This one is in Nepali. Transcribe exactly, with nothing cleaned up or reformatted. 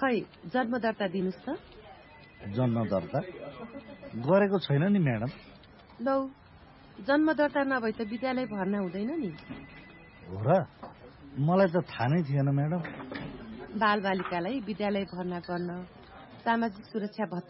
खै जन्म दर्ता दिनुस् त। जन्म दर्ता गरेको छैन नि म्याडम। लौ जन्म दर्ता नभए त विद्यालय भर्ना हुँदैन नि। हो र, मलाई त थाहा नै थिएन म्याडम। बालबालिकालाई विद्यालय भर्ना गर्न सामाजिक सुरक्षा भत्ता